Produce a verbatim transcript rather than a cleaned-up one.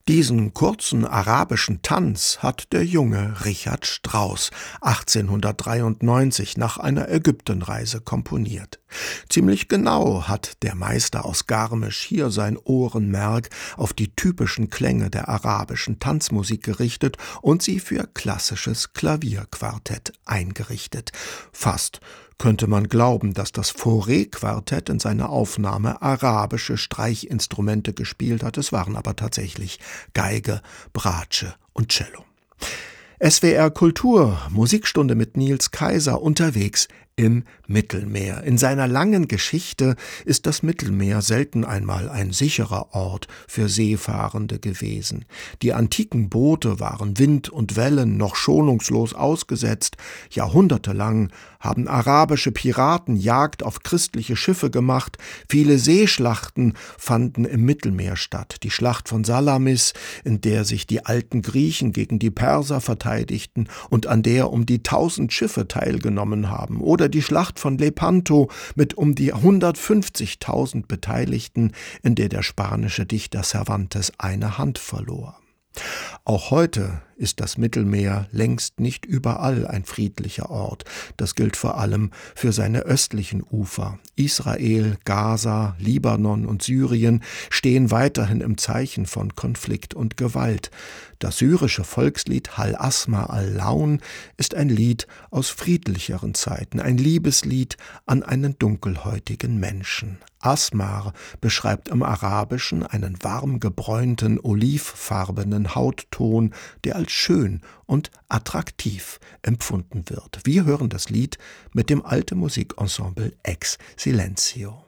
Diesen kurzen arabischen Tanz hat der junge Richard Strauss achtzehnhundertdreiundneunzig nach einer Ägyptenreise komponiert. Ziemlich genau hat der Meister aus Garmisch hier sein Ohrenmerk auf die typischen Klänge der arabischen Tanzmusik gerichtet und sie für klassisches Klavierquartett eingerichtet. Fast könnte man glauben, dass das Fauré-Quartett in seiner Aufnahme arabische Streichinstrumente gespielt hat. Es waren aber tatsächlich Geige, Bratsche und Cello. S W R Kultur, Musikstunde mit Nils Kaiser, unterwegs im Mittelmeer. In seiner langen Geschichte ist das Mittelmeer selten einmal ein sicherer Ort für Seefahrende gewesen. Die antiken Boote waren Wind und Wellen noch schonungslos ausgesetzt. Jahrhundertelang haben arabische Piraten Jagd auf christliche Schiffe gemacht. Viele Seeschlachten fanden im Mittelmeer statt. Die Schlacht von Salamis, in der sich die alten Griechen gegen die Perser verteidigten und an der um die tausend Schiffe teilgenommen haben. Oder die Schlacht von Lepanto mit um die hundertfünfzigtausend Beteiligten, in der der spanische Dichter Cervantes eine Hand verlor. Auch heute ist das Mittelmeer längst nicht überall ein friedlicher Ort. Das gilt vor allem für seine östlichen Ufer. Israel, Gaza, Libanon und Syrien stehen weiterhin im Zeichen von Konflikt und Gewalt. Das syrische Volkslied Hal Asma al-Laun ist ein Lied aus friedlicheren Zeiten, ein Liebeslied an einen dunkelhäutigen Menschen. Asmar beschreibt im Arabischen einen warm gebräunten, olivfarbenen Hautton, der als schön und attraktiv empfunden wird. Wir hören das Lied mit dem Alte Musikensemble Ex Silencio.